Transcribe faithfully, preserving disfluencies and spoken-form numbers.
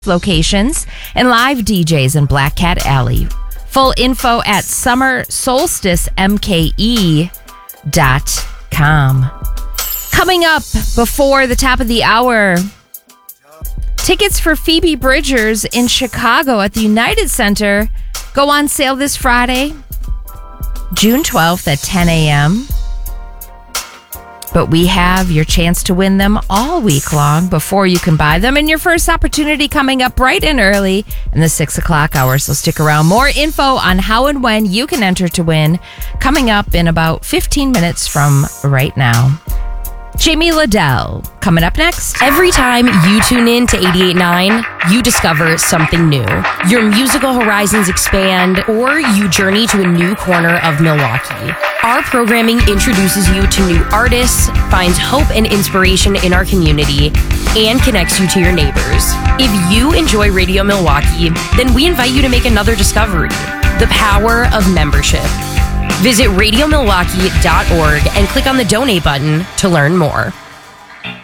locations and live D Js in Black Cat Alley. Full info at summer solstice m k e dot com. Coming up before the top of the hour, tickets for Phoebe Bridgers in Chicago at the United Center go on sale this Friday, June twelfth at ten a.m. But we have your chance to win them all week long before you can buy them. And your first opportunity coming up bright and early in the six o'clock hour. So stick around. More info on how and when you can enter to win coming up in about fifteen minutes from right now. Jamie Liddell coming up next. Every time you tune in to eighty-eight point nine, you discover something new. Your musical horizons expand, or you journey to a new corner of Milwaukee. Our programming introduces you to new artists, finds hope and inspiration in our community, and connects you to your neighbors. If you enjoy Radio Milwaukee, then we invite you to make another discovery: the power of membership. Visit radio milwaukee dot org and click on the donate button to learn more.